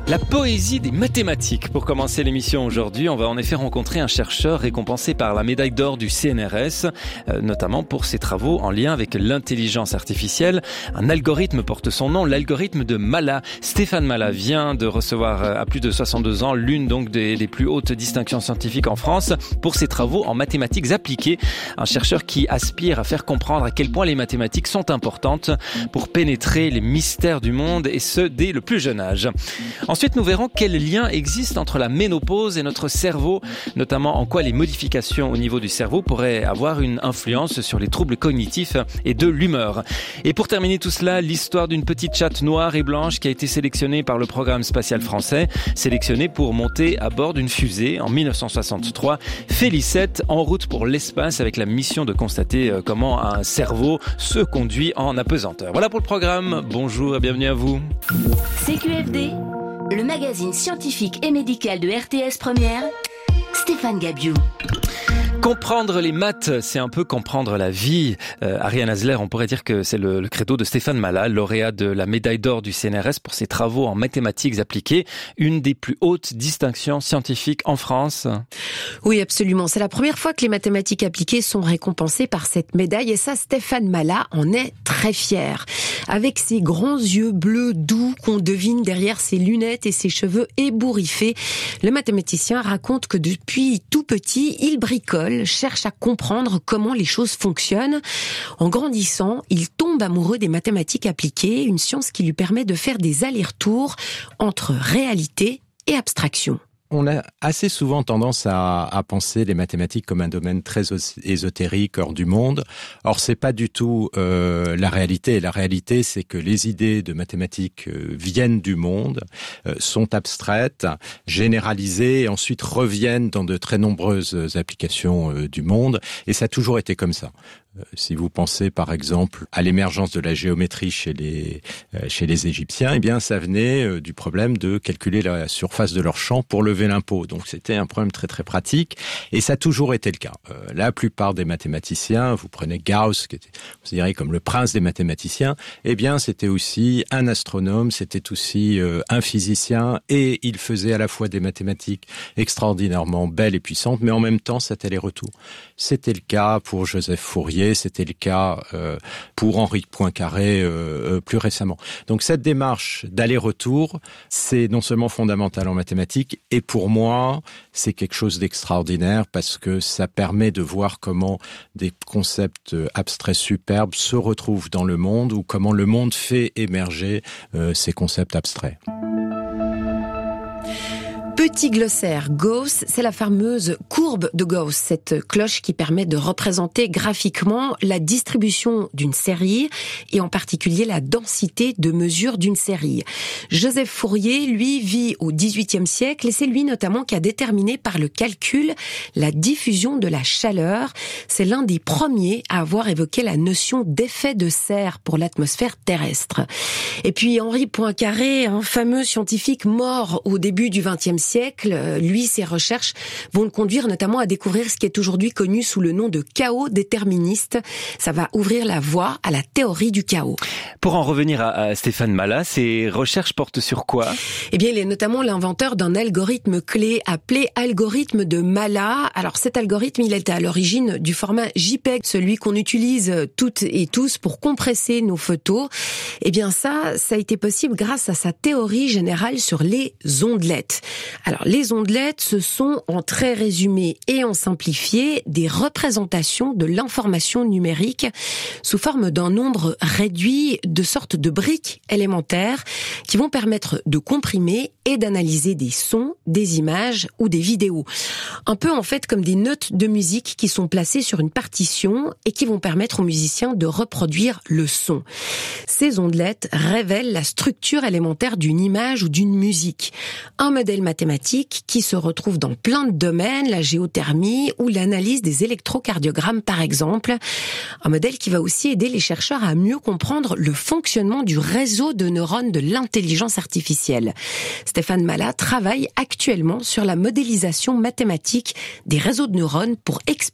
La poésie des mathématiques. Pour commencer l'émission aujourd'hui, on va en effet rencontrer un chercheur récompensé par la médaille d'or du CNRS, notamment pour ses travaux en lien avec l'intelligence artificielle. Un algorithme porte son nom, l'algorithme de Mala. Stéphane Mala vient de recevoir à plus de 62 ans l'une donc des plus hautes distinctions scientifiques en France pour ses travaux en mathématiques appliquées. Un chercheur qui aspire à faire comprendre à quel point les mathématiques sont importantes pour pénétrer les mystères du monde et ce dès le plus jeune âge. Ensuite, nous verrons quel lien existe entre la ménopause et notre cerveau, notamment en quoi les modifications au niveau du cerveau pourraient avoir une influence sur les troubles cognitifs et de l'humeur. Et pour terminer tout cela, l'histoire d'une petite chatte noire et blanche qui a été sélectionnée par le programme spatial français, sélectionnée pour monter à bord d'une fusée en 1963. Félicette, en route pour l'espace avec la mission de constater comment un cerveau se conduit en apesanteur. Voilà pour le programme. Bonjour et bienvenue à vous. CQFD, le magazine scientifique et médical de RTS Première, Stéphane Gabiou. Comprendre les maths, c'est un peu comprendre la vie. Ariane Hasler, on pourrait dire que c'est le credo de Stéphane Mala, lauréat de la médaille d'or du CNRS pour ses travaux en mathématiques appliquées, une des plus hautes distinctions scientifiques en France. Oui, absolument. C'est la première fois que les mathématiques appliquées sont récompensées par cette médaille et ça, Stéphane Mala en est très fier. Avec ses grands yeux bleus doux qu'on devine derrière ses lunettes et ses cheveux ébouriffés, le mathématicien raconte que depuis tout petit, il bricole, cherche à comprendre comment les choses fonctionnent. En grandissant, il tombe amoureux des mathématiques appliquées, une science qui lui permet de faire des allers-retours entre réalité et abstraction. On a assez souvent tendance à penser les mathématiques comme un domaine très ésotérique, hors du monde. Or, c'est pas du tout la réalité. La réalité, c'est que les idées de mathématiques viennent du monde, sont abstraites, généralisées, et ensuite reviennent dans de très nombreuses applications du monde. Et ça a toujours été comme ça. Si vous pensez par exemple à l'émergence de la géométrie chez les Égyptiens, eh bien ça venait du problème de calculer la surface de leur champ pour lever l'impôt. Donc c'était un problème très très pratique et ça a toujours été le cas. La plupart des mathématiciens, vous prenez Gauss qui était considéré comme le prince des mathématiciens, eh bien c'était aussi un astronome, c'était aussi un physicien et il faisait à la fois des mathématiques extraordinairement belles et puissantes, mais en même temps cet aller-retour. C'était le cas pour Joseph Fourier, c'était le cas pour Henri Poincaré plus récemment. Donc cette démarche d'aller-retour, c'est non seulement fondamental en mathématiques, et pour moi, c'est quelque chose d'extraordinaire parce que ça permet de voir comment des concepts abstraits superbes se retrouvent dans le monde ou comment le monde fait émerger ces concepts abstraits. Petit glossaire, Gauss, c'est la fameuse courbe de Gauss, cette cloche qui permet de représenter graphiquement la distribution d'une série et en particulier la densité de mesure d'une série. Joseph Fourier, lui, vit au XVIIIe siècle et c'est lui notamment qui a déterminé par le calcul la diffusion de la chaleur. C'est l'un des premiers à avoir évoqué la notion d'effet de serre pour l'atmosphère terrestre. Et puis Henri Poincaré, un fameux scientifique mort au début du XXe siècle, lui, ses recherches vont le conduire notamment à découvrir ce qui est aujourd'hui connu sous le nom de chaos déterministe. Ça va ouvrir la voie à la théorie du chaos. Pour en revenir à Stéphane Mala, ses recherches portent sur quoi ? Eh bien, il est notamment l'inventeur d'un algorithme clé appelé algorithme de Mala. Alors, cet algorithme, il était à l'origine du format JPEG, celui qu'on utilise toutes et tous pour compresser nos photos. Eh bien, ça a été possible grâce à sa théorie générale sur les ondelettes. Alors, les ondelettes, ce sont, en très résumé et en simplifié, des représentations de l'information numérique sous forme d'un nombre réduit de sortes de briques élémentaires qui vont permettre de comprimer et d'analyser des sons, des images ou des vidéos. Un peu en fait comme des notes de musique qui sont placées sur une partition et qui vont permettre aux musiciens de reproduire le son. Ces ondelettes révèlent la structure élémentaire d'une image ou d'une musique. Un modèle mathématique qui se retrouve dans plein de domaines, la géothermie ou l'analyse des électrocardiogrammes par exemple. Un modèle qui va aussi aider les chercheurs à mieux comprendre le fonctionnement du réseau de neurones de l'intelligence artificielle. Stéphane Mala travaille actuellement sur la modélisation mathématique des réseaux de neurones pour